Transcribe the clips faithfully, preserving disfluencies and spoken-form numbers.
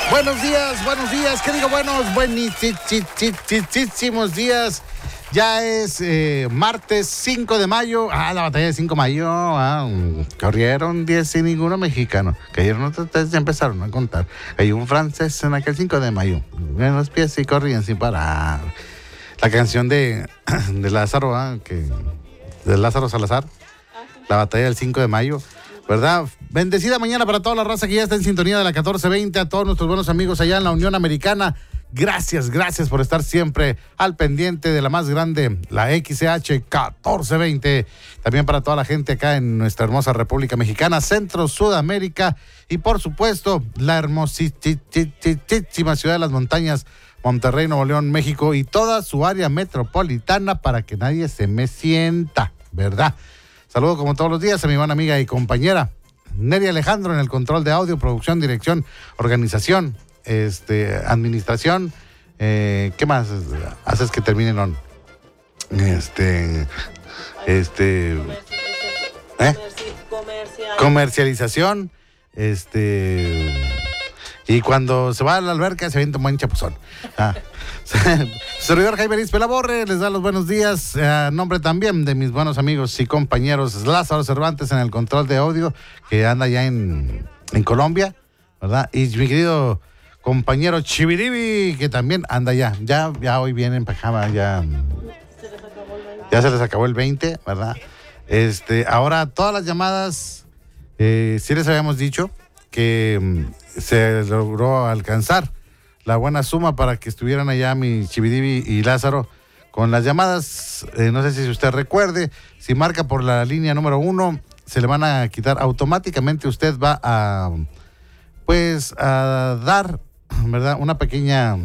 Buenos días, buenos días, ¿qué digo? Buenos, buenísimos días. Ya es eh, martes cinco de mayo. Ah, la batalla de cinco de mayo. Ah, corrieron diez sin ninguno mexicano. Cayeron otros, ya empezaron a contar. Hay un francés en aquel cinco de mayo. En los pies y corrían sin parar. La canción de, de Lázaro, ah, que, de Lázaro Salazar. La batalla del cinco de mayo. ¿Verdad? Bendecida mañana para toda la raza que ya está en sintonía de la catorce veinte, a todos nuestros buenos amigos allá en la Unión Americana. Gracias, gracias por estar siempre al pendiente de la más grande, la X C H catorce veinte. También para toda la gente acá en nuestra hermosa República Mexicana, Centro, Sudamérica y por supuesto la hermosísima ciudad de las montañas, Monterrey, Nuevo León, México y toda su área metropolitana para que nadie se me sienta, ¿verdad? Saludo como todos los días a mi buena amiga y compañera Neri Alejandro en el control de audio, producción, dirección, organización, este, administración. Eh, ¿Qué más haces que terminen on? Este, este, ¿eh? Comercialización, este, y cuando se va a la alberca se avienta un buen chapuzón. Ah. Servidor Jaime Arispe Laborre les da los buenos días a nombre también de mis buenos amigos y compañeros Lázaro Cervantes en el control de audio, que anda ya en, en Colombia, ¿verdad? Y mi querido compañero Chiviribi, que también anda ya, ya, ya hoy viene en pijama, ya, ya se les acabó el veinte, ¿verdad? Este, ahora todas las llamadas, eh, sí les habíamos dicho que um, se logró alcanzar la buena suma para que estuvieran allá mi Chividivi y Lázaro con las llamadas. Eh, no sé si usted recuerde, si marca por la línea número uno, se le van a quitar automáticamente. Usted va a, pues, a dar, ¿verdad? Una pequeña,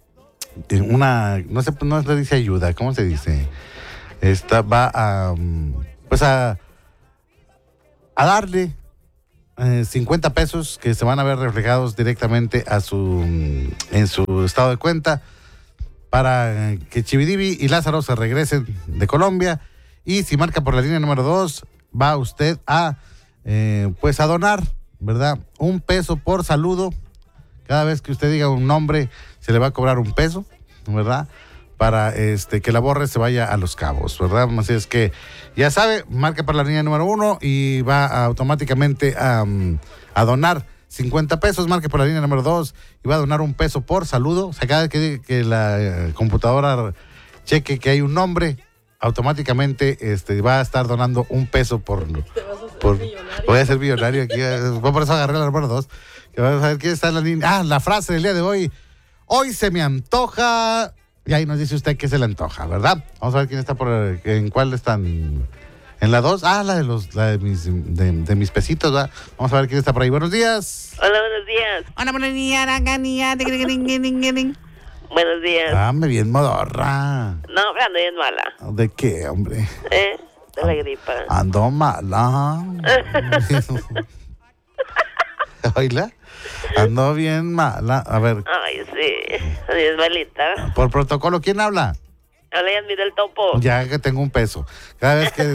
una, no sé, no se dice ayuda, ¿cómo se dice? Esta va a, pues, a, a darle cincuenta pesos que se van a ver reflejados directamente a su en su estado de cuenta para que Chividivi y Lázaro se regresen de Colombia. Y si marca por la línea número dos, va usted a eh, pues a donar, ¿verdad? Un peso por saludo. Cada vez que usted diga un nombre se le va a cobrar un peso, ¿verdad? Para este que la borre se vaya a Los Cabos, ¿verdad? Así es que, ya sabe, marca para la línea número uno y va a, automáticamente a, a donar cincuenta pesos, marque por la línea número dos y va a donar un peso por saludo. O sea, cada vez que, que la eh, computadora cheque que hay un nombre, automáticamente este, va a estar donando un peso por... por voy a ser millonario aquí, por eso agarré la número dos. Que vamos a ver quién está en la línea. Ah, la frase del día de hoy. Hoy se me antoja... Y ahí nos dice usted qué se le antoja, ¿verdad? Vamos a ver quién está por... ¿En cuál están? ¿En la dos? Ah, la de los la de mis, de, de mis pesitos, ¿verdad? Vamos a ver quién está por ahí. Buenos días. Hola, buenos días. Hola, buenos días. Buenos días. Dame bien modorra. No, ando bien mala. ¿De qué, hombre? ¿Eh? De la gripa. Ando mala. Oíla. Ando bien mala. A ver. Ay, sí. Así es malita. Por protocolo, ¿quién habla? Habla Yasmín del Topo. Ya que tengo un peso. Cada vez que...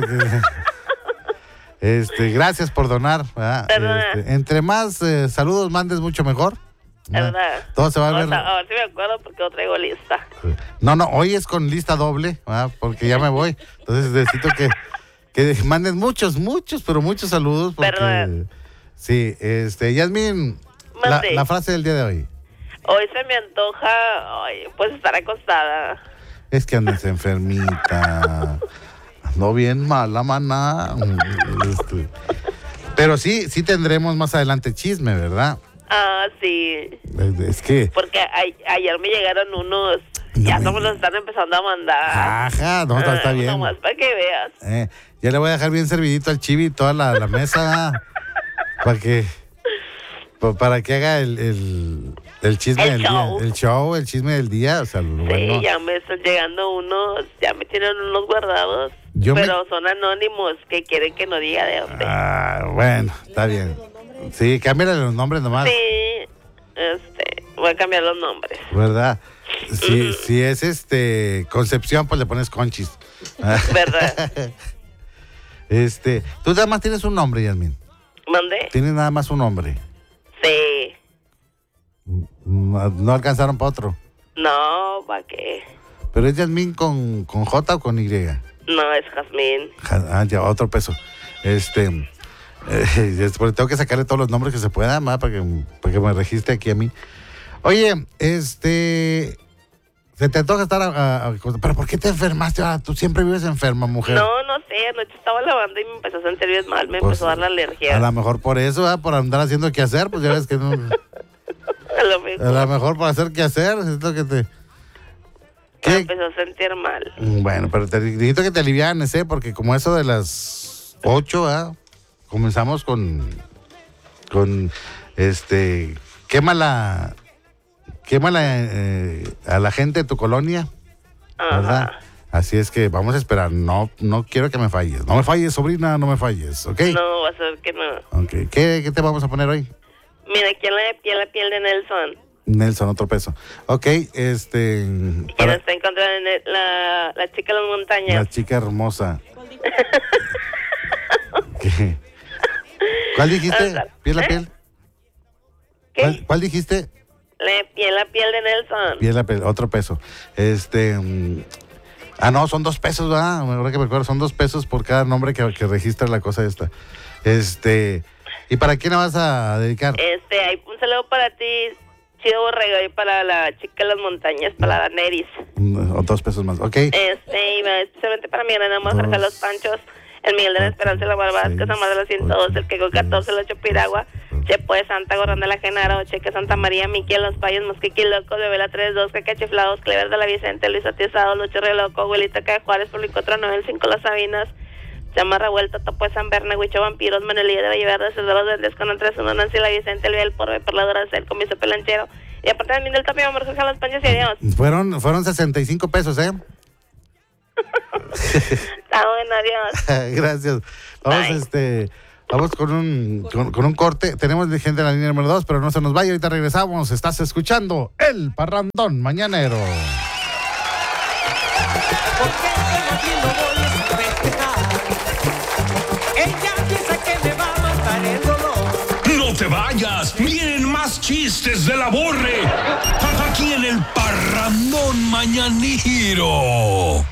este, gracias por donar, ¿verdad? Este, entre más eh, saludos mandes, mucho mejor. ¿Verdad? Todo se va a ver. A ver si me acuerdo porque no traigo lista. No, no, hoy es con lista doble, ¿verdad? Porque ya me voy. Entonces necesito que, que mandes muchos, muchos, pero muchos saludos. Porque, ¿verdad? Sí, este, Yasmín, la, la frase del día de hoy. Hoy se me antoja, ay, pues estar acostada. Es que andas enfermita. Ando bien mala, maná. Este, pero sí, sí tendremos más adelante chisme, ¿verdad? Ah, sí. Es, es que... Porque a, ayer me llegaron unos... No ya me... no me los están empezando a mandar. Ajá, no, está, está bien. Nomás para que veas. Eh, ya le voy a dejar bien servidito al Chivi toda la, la mesa. Para que... Para que haga el... el El chisme el del show. día, el show, el chisme del día, o sea, sí, bueno. Ya me están llegando unos, ya me tienen unos guardados, Yo pero me... son anónimos que quieren que no diga de dónde. Ah, bueno, está bien. Sí, cámbiale los nombres nomás. Sí, este, voy a cambiar los nombres. ¿Verdad? Si, mm. si es este Concepción, pues le pones Conchis. ¿Verdad? este, tú nada más tienes un nombre, Yasmín. ¿Mandé? Tienes nada más un nombre. Sí. No, no alcanzaron para otro. No, ¿para qué? ¿Pero es Yasmín con, con J o con Y? No, es Jazmín. Ah, ya, otro peso. Este, eh, tengo que sacarle todos los nombres que se puedan, ¿verdad? Para que, para que me registre aquí a mí. Oye, este, se te antoja estar a, a, a, pero ¿por qué te enfermaste? Ah, tú siempre vives enferma, mujer. No, no sé, anoche estaba lavando y me empezó a sentir bien mal, me Pues, empezó a dar la alergia. A lo mejor por eso, ¿verdad? Por andar haciendo qué hacer, pues ya ves que no. A lo mejor. A lo mejor por hacer qué hacer, es lo que te. Me empezó a sentir mal. Bueno, pero te necesito que te alivianes, ¿eh? Porque como eso de las ocho, ¿eh? Comenzamos con, con, este, quémala, quémala eh, a la gente de tu colonia, ¿verdad? Ajá. Así es que vamos a esperar, no, no quiero que me falles, no me falles, sobrina, no me falles, ¿ok? No, va a ser que no. Ok, ¿qué, qué te vamos a poner hoy? Mira, aquí en la de piel a piel de Nelson. Nelson, otro peso. Ok, este... ¿Quién para- está encontrando la, la chica de las La montañas? chica hermosa. ¿Qué? ¿Cuál dijiste? Ándale. ¿Piel a ¿Eh? piel? ¿Qué? ¿Cuál, cuál dijiste? La de piel a piel de Nelson. Piel a piel, otro peso. Este... mm, ah, no, son dos pesos, ¿verdad? Ahora que me acuerdo, son dos pesos por cada nombre que, que registra la cosa esta. Este... ¿Y para quién la vas a dedicar? Este, hay un saludo para ti, Chido Borrego, y para la chica de las montañas, para la Neris. Mm, o dos pesos más, ok. Este, y va especialmente para mi gran amor, Jorge Los Panchos, el Miguel de la Esperanza, la Barbada, que San de los ciento dos, el Queco catorce, el ocho Piragua, Chepo de Santa, Gorrón de la Genaro, Cheque Santa María, Miquel, Los Payos, Mosquiqui Loco, de Vela tres dos, Caca Chiflados, Clever de la Vicente, Luis Atizado, Lucho Río Loco, Abuelita de Juárez, Público cuatro nueve cinco Las Sabinas, Chamarra Vuelta, Topo de San Berne, Huicho Vampiros, Manelilla de Vallaverde, César los Verdes, con tres uno, Nancy la Vicente, El Vial, Porbe, Perladora, Cel, Comiso Pelanchero, y aparte también del Tapio, Amor, Jorge Los Panchos y adiós. Fueron, fueron sesenta y cinco pesos, ¿eh? Está bueno, adiós. Gracias. Vamos, Bye. este, vamos con un, con, con un corte. Tenemos gente en la línea número dos, pero no se nos vaya. Ahorita regresamos. Estás escuchando El Parrandón Mañanero. Porque nadie lo voy a festejar. Ella piensa que me va a matar el dolor. No te vayas, vienen más chistes de la Borre. Aquí en El Parrandón Mañanero.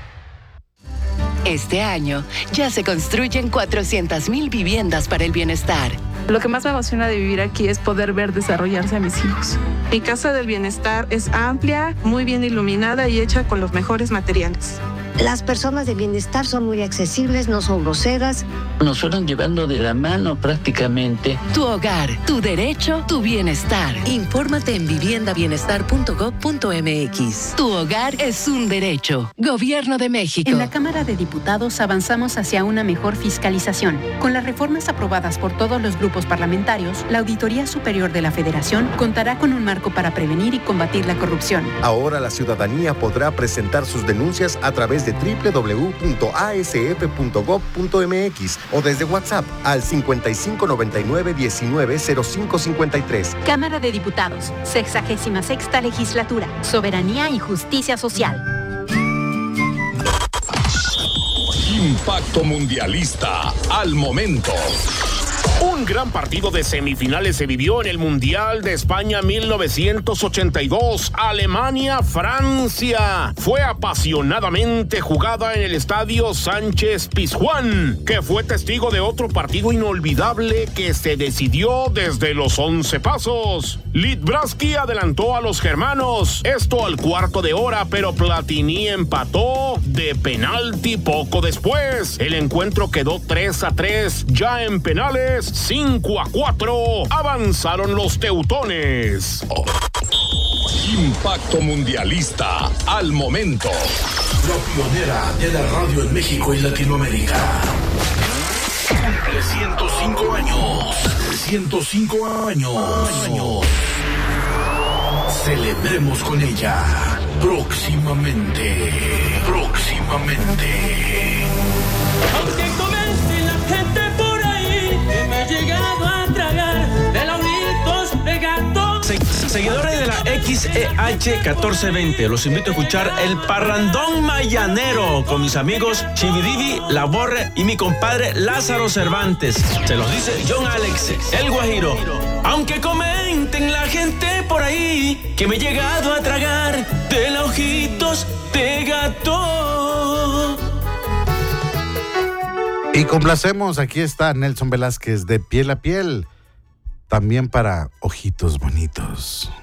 Este año ya se construyen cuatrocientas mil viviendas para el bienestar. Lo que más me emociona de vivir aquí es poder ver desarrollarse a mis hijos. Mi casa del bienestar es amplia, muy bien iluminada y hecha con los mejores materiales. Las personas de bienestar son muy accesibles, no son groseras. Nos fueron llevando de la mano prácticamente. Tu hogar, tu derecho, tu bienestar. Infórmate en vivienda bienestar punto gob punto eme equis. Tu hogar es un derecho. Gobierno de México. En la Cámara de Diputados avanzamos hacia una mejor fiscalización. Con las reformas aprobadas por todos los grupos parlamentarios, la Auditoría Superior de la Federación contará con un marco para prevenir y combatir la corrupción. Ahora la ciudadanía podrá presentar sus denuncias a través de doble u doble u doble u punto a ese efe punto gob punto eme equis o desde WhatsApp al cincuenta y cinco noventa y nueve diecinueve cero cinco cincuenta y tres. Cámara de Diputados, sexagésima sexta legislatura, soberanía y justicia social. Impacto mundialista al momento. Un gran partido de semifinales se vivió en el Mundial de España mil novecientos ochenta y dos, Alemania-Francia. Fue apasionadamente jugada en el estadio Sánchez Pizjuán, que fue testigo de otro partido inolvidable que se decidió desde los once pasos. Littbarski adelantó a los germanos, esto al cuarto de hora, pero Platini empató de penalti poco después. El encuentro quedó tres a tres, ya en penales. cinco a cuatro, avanzaron los teutones. Impacto mundialista al momento. La pionera de la radio en México y Latinoamérica. Cumple ciento cinco años. ciento cinco años. Celebremos con ella. Próximamente. Próximamente. Aunque comente la gente por ahí que me ha llegado a tragar de la Unitos de gato. Se- seguidores de la X E H catorce veinte, los invito a escuchar El Parrandón Mañanero con mis amigos Chibididi, La Borre y mi compadre Lázaro Cervantes. Se los dice John Alex, El Guajiro. Aunque comenten cuenten la gente por ahí que me he llegado a tragar de los ojitos de gato. Y complacemos, aquí está Nelson Velázquez de Piel a Piel, también para Ojitos Bonitos.